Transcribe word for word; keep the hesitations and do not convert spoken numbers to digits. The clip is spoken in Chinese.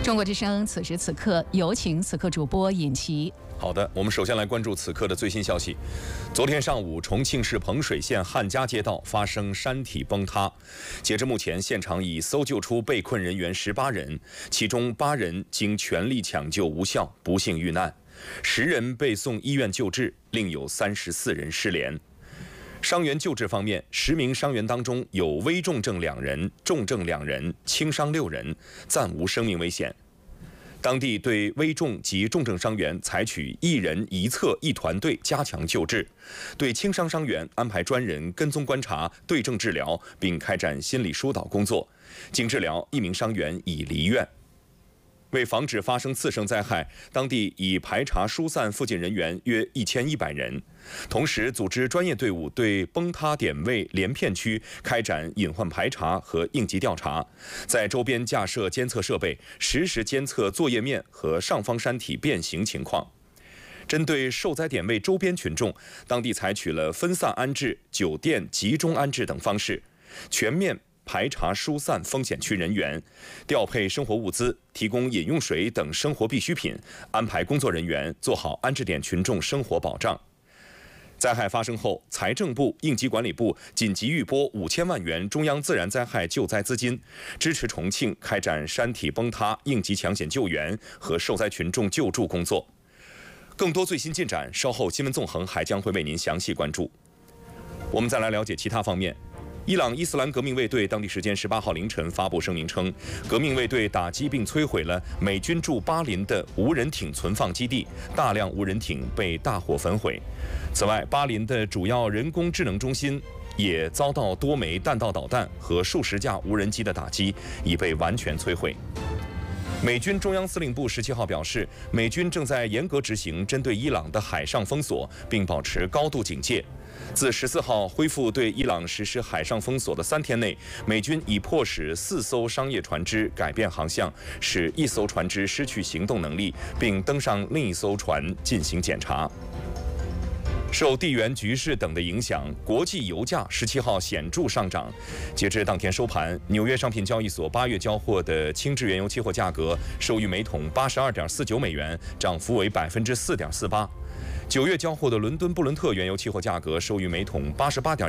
中国之声此时此刻有请此刻主播尹奇。 好的，我们首先来关注此刻的最新消息。昨天上午，重庆市彭水县汉家街道发生山体崩塌，截至目前，现场已搜救出被困人员十八人，其中八人经全力抢救无效，不幸遇难，十人被送医院救治，另有三十四人失联。伤员救治方面，十名伤员当中有危重症两人、重症两人、轻伤六人，暂无生命危险。当地对危重及重症伤员采取一人一侧一团队加强救治，对轻伤伤员安排专人跟踪观察、对症治疗，并开展心理疏导工作。经治疗，一名伤员已离院。为防止发生次生灾害，当地已排查疏散附近人员约一千一百人，同时组织专业队伍对崩塌点位连片区开展隐患排查和应急调查，在周边架设监测设备，实时监测作业面和上方山体变形情况。针对受灾点位周边群众，当地采取了分散安置、酒店集中安置等方式，全面排查疏散风险区人员，调配生活物资，提供饮用水等生活必需品，安排工作人员做好安置点群众生活保障。灾害发生后，财政部、应急管理部紧急预拨五千万元中央自然灾害救灾资金，支持重庆开展山体崩塌应急抢险救援和受灾群众救助工作。更多最新进展，稍后新闻纵横还将会为您详细关注。我们再来了解其他方面。伊朗伊斯兰革命卫队当地时间十八号凌晨发布声明称，革命卫队打击并摧毁了美军驻巴林的无人艇存放基地，大量无人艇被大火焚毁。此外，巴林的主要人工智能中心也遭到多枚弹道导弹和数十架无人机的打击，已被完全摧毁。美军中央司令部十七号表示，美军正在严格执行针对伊朗的海上封锁，并保持高度警戒。自十四号恢复对伊朗实施海上封锁的三天内，美军已迫使四艘商业船只改变航向，使一艘船只失去行动能力，并登上另一艘船进行检查。受地缘局势等的影响，国际油价十七号显著上涨。截至当天收盘，纽约商品交易所八月交货的轻质原油期货价格收于每桶八十二点四九美元，涨幅为百分之四点四八。九月交货的伦敦布伦特原油期货价格收于每桶八十八点